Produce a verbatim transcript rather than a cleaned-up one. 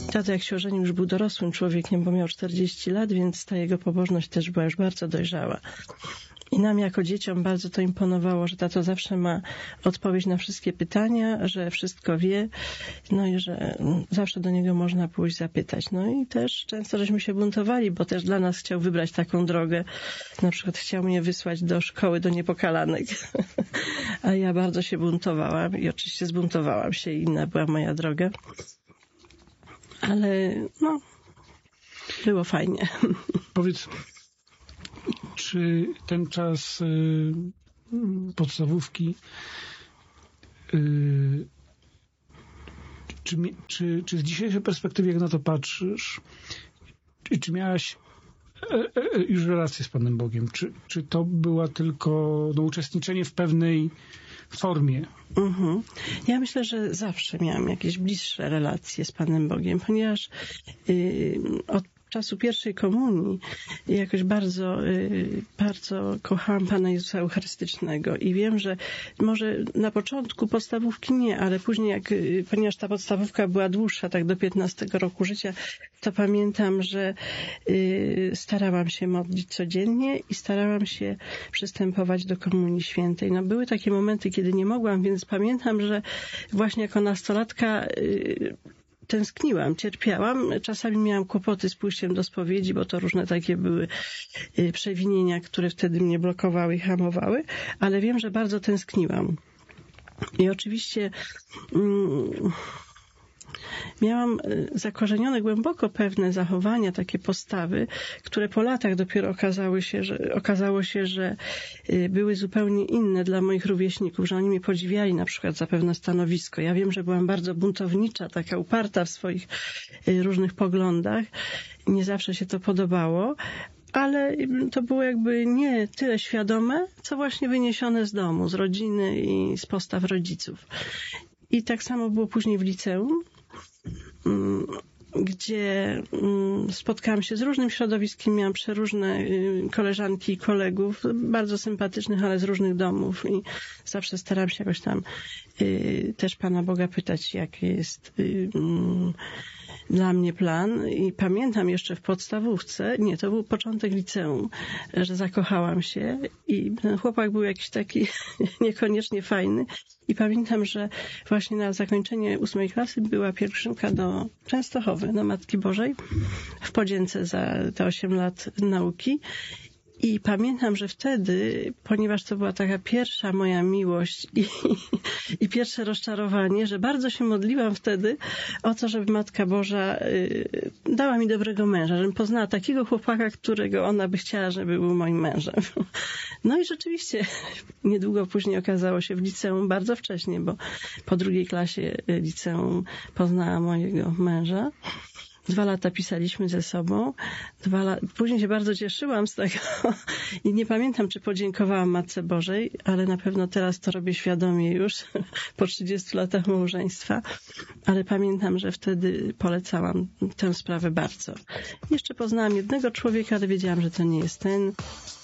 Tato, jak się ożenił, już był dorosłym człowiekiem, bo miał czterdzieści lat, więc ta jego pobożność też była już bardzo dojrzała. I nam jako dzieciom bardzo to imponowało, że tato zawsze ma odpowiedź na wszystkie pytania, że wszystko wie, no i że zawsze do niego można pójść zapytać. No i też często żeśmy się buntowali, bo też dla nas chciał wybrać taką drogę. Na przykład chciał mnie wysłać do szkoły do niepokalanek, a ja bardzo się buntowałam i oczywiście zbuntowałam się i inna była moja droga. Ale no, było fajnie. Powiedz, czy ten czas y, podstawówki, y, czy, czy, czy z dzisiejszej perspektywy, jak na to patrzysz, czy, czy miałaś e, e, już relację z Panem Bogiem? Czy, czy to była tylko no, uczestniczenie w pewnej formie? Mhm. Ja myślę, że zawsze miałam jakieś bliższe relacje z Panem Bogiem, ponieważ yy, od czasu pierwszej komunii jakoś bardzo, bardzo kochałam Pana Jezusa Eucharystycznego i wiem, że może na początku podstawówki nie, ale później, jak, ponieważ ta podstawówka była dłuższa, tak do piętnastego roku życia, to pamiętam, że starałam się modlić codziennie i starałam się przystępować do Komunii Świętej. No, były takie momenty, kiedy nie mogłam, więc pamiętam, że właśnie jako nastolatka tęskniłam, cierpiałam. Czasami miałam kłopoty z pójściem do spowiedzi, bo to różne takie były przewinienia, które wtedy mnie blokowały i hamowały, ale wiem, że bardzo tęskniłam. I oczywiście mm, miałam zakorzenione głęboko pewne zachowania, takie postawy, które po latach dopiero okazały się, że, okazało się, że były zupełnie inne dla moich rówieśników, że oni mnie podziwiali na przykład za pewne stanowisko. Ja wiem, że byłam bardzo buntownicza, taka uparta w swoich różnych poglądach. Nie zawsze się to podobało, ale to było jakby nie tyle świadome, co właśnie wyniesione z domu, z rodziny i z postaw rodziców. I tak samo było później w liceum, gdzie spotkałam się z różnym środowiskiem, miałam przeróżne koleżanki i kolegów, bardzo sympatycznych, ale z różnych domów i zawsze staram się jakoś tam też Pana Boga pytać, jaki jest dla mnie plan. I pamiętam jeszcze w podstawówce, nie, to był początek liceum, że zakochałam się i ten chłopak był jakiś taki niekoniecznie fajny. I pamiętam, że właśnie na zakończenie ósmej klasy była pielgrzymka do Częstochowy, do Matki Bożej, w podzięce za te osiem lat nauki. I pamiętam, że wtedy, ponieważ to była taka pierwsza moja miłość i, i pierwsze rozczarowanie, że bardzo się modliłam wtedy o to, żeby Matka Boża y, dała mi dobrego męża, żebym poznała takiego chłopaka, którego ona by chciała, żeby był moim mężem. No i rzeczywiście niedługo później okazało się w liceum, bardzo wcześnie, bo po drugiej klasie liceum poznałam mojego męża. Dwa lata pisaliśmy ze sobą. Dwa la... Później się bardzo cieszyłam z tego i nie pamiętam, czy podziękowałam Matce Bożej, ale na pewno teraz to robię świadomie już po trzydziestu latach małżeństwa. Ale pamiętam, że wtedy polecałam tę sprawę bardzo. Jeszcze poznałam jednego człowieka, ale wiedziałam, że to nie jest ten.